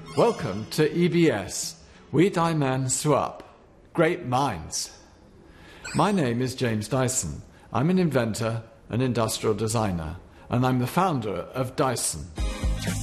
Welcome to EBS, We Die Man Swap, Great Minds. My name is James Dyson. I'm an inventor, an industrial designer, and I'm the founder of Dyson.